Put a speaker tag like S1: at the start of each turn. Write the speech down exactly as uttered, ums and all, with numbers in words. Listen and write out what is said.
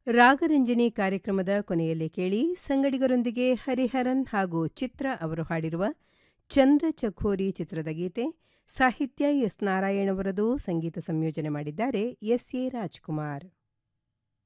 S1: ರಾಗರಂಜನಿ ಕಾರ್ಯಕ್ರಮದ ಕೊನೆಯಲ್ಲಿ ಕೇಳಿ ಸಂಗಡಿಗರೊಂದಿಗೆ ಹರಿಹರನ್ ಹಾಗೂ ಚಿತ್ರ ಅವರು ಹಾಡಿರುವ ಚಂದ್ರ ಚಕೋರಿ ಚಿತ್ರದ ಗೀತೆ. ಸಾಹಿತ್ಯ ಎಸ್ ನಾರಾಯಣ್ ಅವರದು, ಸಂಗೀತ ಸಂಯೋಜನೆ ಮಾಡಿದ್ದಾರೆ ಎಸ್ ಎ ರಾಜ್ಕುಮಾರ್.